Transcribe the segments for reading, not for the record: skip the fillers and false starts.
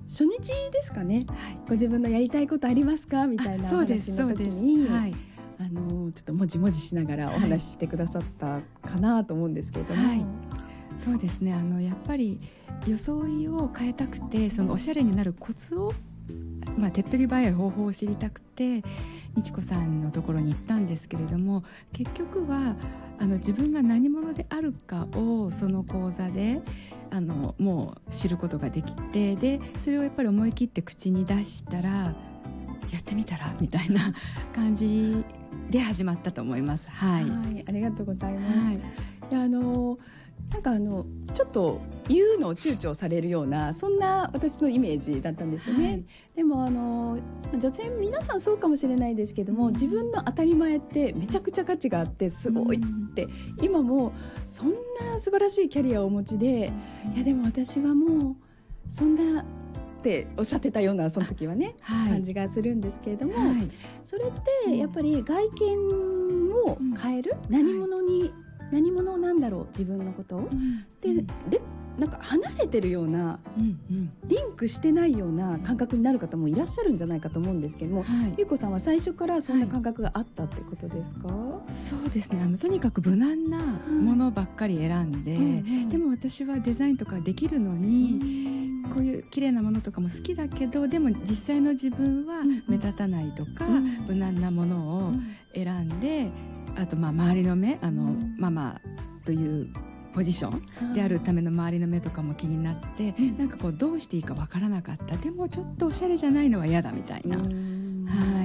初日ですかね、 はい、 ご自分のやりたいことありますかみたいなお話の時に、 はい、 ちょっともじもじしながらお話ししてくださったかなと思うんですけれども、 はい、そうですね、やっぱり装いを変えたくて、そのおしゃれになるコツを、手っ取り早い方法を知りたくて美智子さんのところに行ったんですけれども、結局は自分が何者であるかをその講座でもう知ることができて、でそれをやっぱり思い切って口に出したら、やってみたらみたいな感じで始まったと思います。はい、 はい、ありがとうございます。 はい、 なんかちょっと言うのを躊躇されるような、そんな私のイメージだったんですよね。 はい、 でも女性皆さんそうかもしれないですけども、自分の当たり前ってめちゃくちゃ価値があってすごいって、今もそんな素晴らしいキャリアをお持ちで、いやでも私はもうそんなっておっしゃってたような、その時はね、 はい、 感じがするんですけれども、 はい、 それってやっぱり外見を変える、何者なんだろう自分のことを、でなんか離れてるような、リンクしてないような感覚になる方もいらっしゃるんじゃないかと思うんですけども、 はい、 ゆうこさんは最初からそんな感覚があったってことですか？ そうですね、とにかく無難なものばっかり選んで、でも私はデザインとかできるのに、こういう綺麗なものとかも好きだけど、でも実際の自分は目立たないとか、無難なものを選んで、あと周りの目、ママというポジションであるための周りの目とかも気になって、なんかこうどうしていいかわからなかった。でもちょっとおしゃれじゃないのは嫌だみたいな、はい、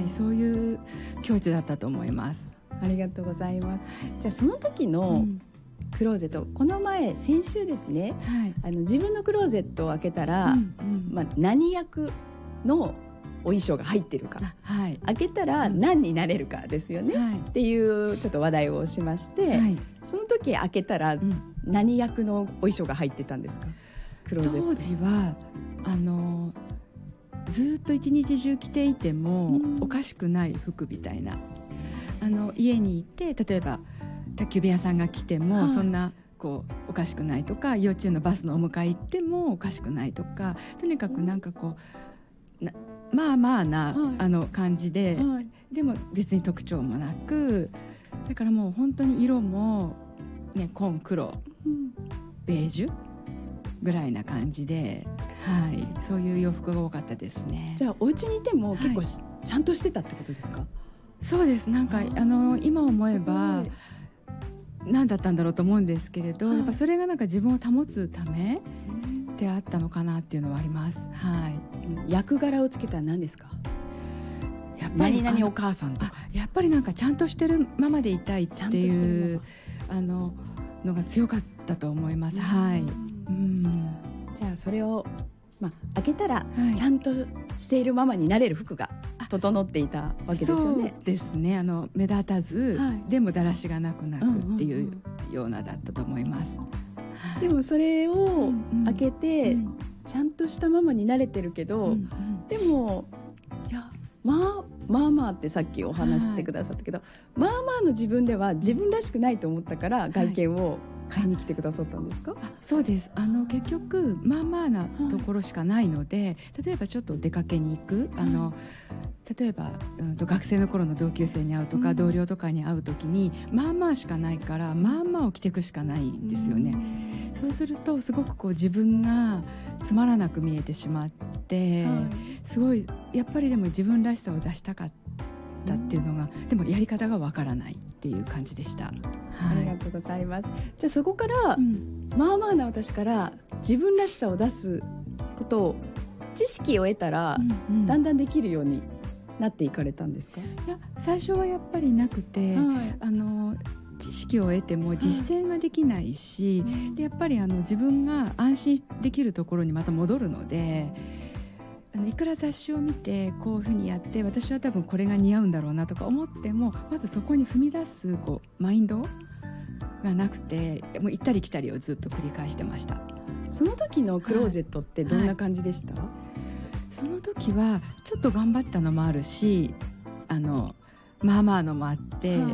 そういう境地だったと思います。 ありがとうございます。じゃあその時のクローゼット、この前先週ですね、はい、自分のクローゼットを開けたら、何役のお衣装が入ってるか、はい、開けたら何になれるかですよね、はい、っていうちょっと話題をしまして、はい、その時開けたら何役のお衣装が入ってたんですか？クローゼット。 当時はずっと一日中着ていてもおかしくない服みたいな、家にいて例えば宅急便屋さんが来ても、はい、そんなこうおかしくないとか、幼稚園のバスのお迎え行ってもおかしくないとか、とにかくなんかこうな、感じで、はい、でも別に特徴もなく、だからもう本当に色も、ね、紺黒、ベージュぐらいな感じで、はい、そういう洋服が多かったですね。 じゃあお家にいても結構、ちゃんとしてたってことですか？ そうです。なんか今思えば何だったんだろうと思うんですけれど、やっぱそれがなんか自分を保つためであったのかなっていうのはあります。はい、 役柄をつけたら何ですか？やっぱり何々お母さんとか、 やっぱりなんかちゃんとしてるままでいたいっていうのが強かったと思います。はい、 じゃあそれを、開けたらちゃんとしているままになれる服が整っていたわけですよね。 そうですね。目立たず、でもだらしがなくっていうようなだったと思います。 でもそれを開けて、ちゃんとしたままに慣れてるけど、でもいやまあってさっきお話してくださったけど、まあの自分では自分らしくないと思ったから外見を買いに来てくださったんですか？ そうです。結局まあなところしかないので、例えばちょっと出かけに行く、例えば、学生の頃の同級生に会うとか、同僚とかに会うときにまあしかないから、まあを着ていくしかないんですよね。そうするとすごくこう自分がつまらなく見えてしまって、すごいやっぱりでも自分らしさを出したかったっていうのが、でもやり方がわからないっていう感じでした。 ありがとうございます。じゃあそこから、まあな私から自分らしさを出すことを知識を得たら、だんだんできるようになっていかれたんですか？ いや、最初はやっぱりなくて、知識を得ても実践ができないし、でやっぱり自分が安心できるところにまた戻るので、いくら雑誌を見てこういうふうにやって私は多分これが似合うんだろうなとか思っても、まずそこに踏み出すマインドがなくて、もう行ったり来たりをずっと繰り返してました。 その時のクローゼットってどんな感じでした？ その時はちょっと頑張ったのもあるし、まあのもあって、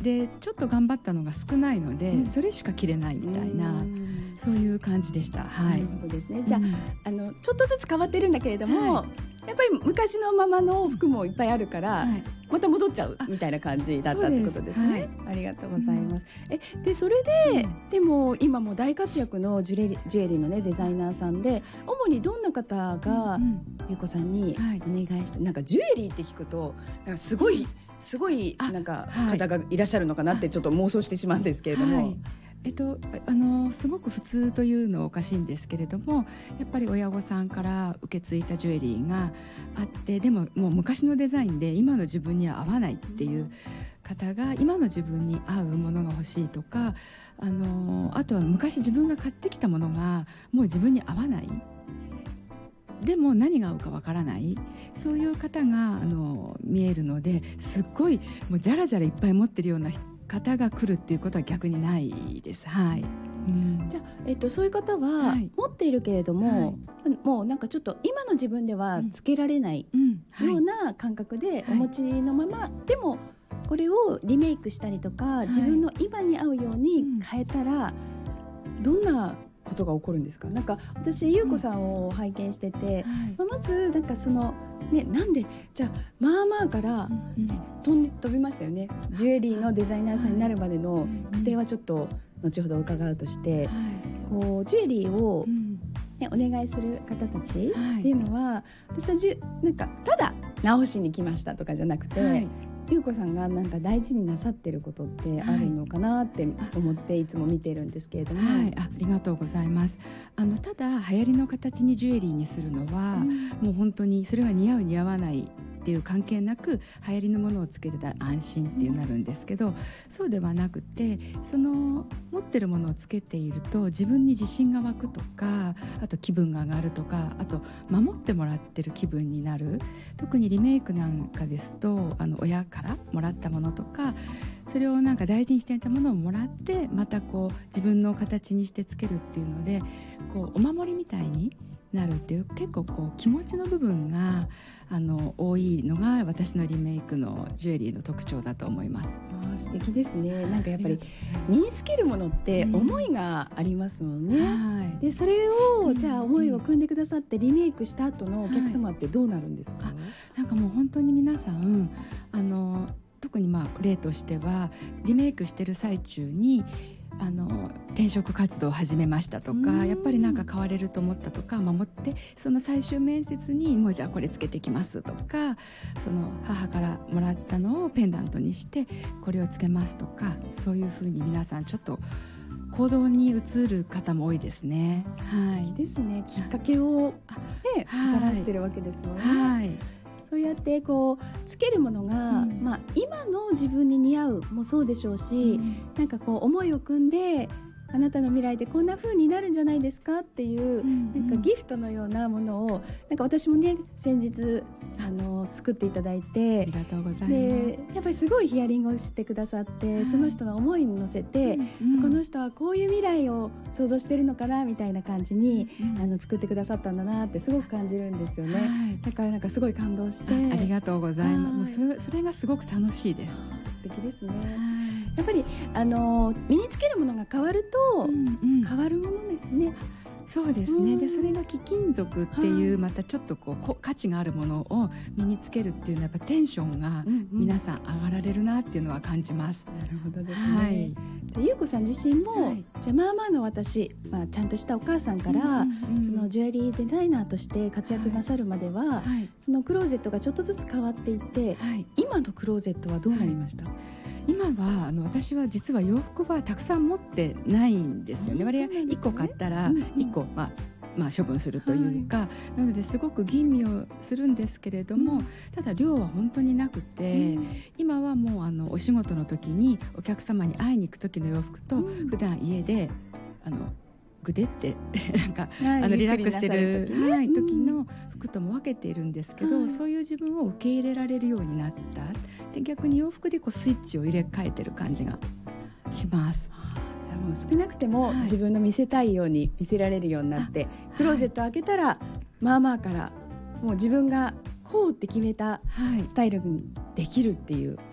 でちょっと頑張ったのが少ないので、それしか着れないみたいな、そういう感じでした。 なるほどですね。じゃあ、ちょっとずつ変わってるんだけれども、やっぱり昔のままの服もいっぱいあるから、また戻っちゃうみたいな感じだったってことですね。ありがとうございます。でそれで、でも今も大活躍のジュエリーのねデザイナーさんで、主にどんな方が優子さんにお願いして、なんかジュエリーって聞くとなんかすごいなんか方がいらっしゃるのかなってちょっと妄想してしまうんですけれども。 すごく普通というのはおかしいんですけれども、やっぱり親御さんから受け継いだジュエリーがあって、でももう昔のデザインで今の自分には合わないっていう方が、今の自分に合うものが欲しいとか、あとは昔自分が買ってきたものがもう自分に合わない、でも何が合うかわからない、そういう方が見えるので、すっごいもうジャラジャラいっぱい持ってるような方が来るっていうことは逆にないです。 じゃあ、そういう方は持っているけれども、もうなんかちょっと今の自分ではつけられないような感覚でお持ちのまま、でもこれをリメイクしたりとか、自分の今に合うように変えたらどんなことが起こるんですか？なんか私優子さんを拝見してて、まずなんかそのなんでじゃあまあまあから飛びましたよね。ジュエリーのデザイナーさんになるまでの過程はちょっと後ほど伺うとして、こうジュエリーを、お願いする方たちっていうのは、私はなんかただ直しに来ましたとかじゃなくて、優子さんがなんか大事になさってることってあるのかなって思っていつも見てるんですけれども。 ありがとうございます。ただ流行りの形にジュエリーにするのは、もう本当にそれは似合う似合わないっていう関係なく、流行りのものをつけてたら安心っていうなるんですけど、そうではなくて、その持ってるものをつけていると自分に自信が湧くとか、あと気分が上がるとか、あと守ってもらってる気分になる。特にリメイクなんかですと、親からもらったものとか、それをなんか大事にしていたものをもらって、またこう自分の形にしてつけるっていうので、こうお守りみたいになるっていう、結構こう気持ちの部分が多いのが私のリメイクのジュエリーの特徴だと思います。 素敵ですね。なんかやっぱり身につけるものって思いがありますもんね。でそれをじゃあ思いを組んでくださってリメイクした後のお客様ってどうなるんですか？ なんかもう本当に皆さん特に例としては、リメイクしてる最中に転職活動を始めましたとか、やっぱりなんか変われると思ったとか、守ってその最終面接にもうじゃあこれつけてきますとか、その母からもらったのをペンダントにしてこれをつけますとか、そういうふうに皆さんちょっと行動に移る方も多いですね。 素敵ですね。きっかけをもたらしてるわけですもんね。そうやってこうつけるものが、今の自分に似合うもそうでしょうし、なんかこう思いを組んで、あなたの未来でこんな風になるんじゃないですかっていう、なんかギフトのようなものを、なんか私もね先日作っていただいて、 ありがとうございます。 でやっぱりすごいヒアリングをしてくださって、その人の思いに乗せて、この人はこういう未来を想像してるのかなみたいな感じに、作ってくださったんだなってすごく感じるんですよね。だからなんかすごい感動して、 ありがとうございます。それがすごく楽しいです。 素敵ですね。やっぱり身につけるものが変わると、変わるものですね。 そうですね。でそれが貴金属っていう、またちょっとこう価値があるものを身につけるっていうのは、やっぱテンションが皆さん上がられるなっていうのは感じます。 なるほどですね。優子さん自身も、じゃあまあまあの私、ちゃんとしたお母さんから、そのジュエリーデザイナーとして活躍なさるまでは、そのクローゼットがちょっとずつ変わっていって、今のクローゼットはどうなりました？ 今は私は実は洋服はたくさん持ってないんですよね。割合1個買ったら1個処分するというか、なのですごく吟味をするんですけれども、ただ量は本当になくて、今はもうお仕事の時にお客様に会いに行く時の洋服と、普段家でぐでってなんかリラックスしてる時の服とも分けているんですけど、そういう自分を受け入れられるようになった。で逆に洋服でこうスイッチを入れ替えてる感じがします。 じゃあもう少なくても自分の見せたいように見せられるようになって、クローゼット開けたらまあまあからもう自分がこうって決めたスタイルにできるっていう。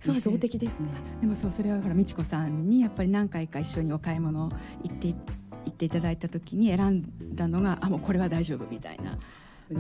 理想的ですね。 でもそれはほら美智子さんにやっぱり何回か一緒にお買い物行っていただいた時に選んだのがもうこれは大丈夫みたいな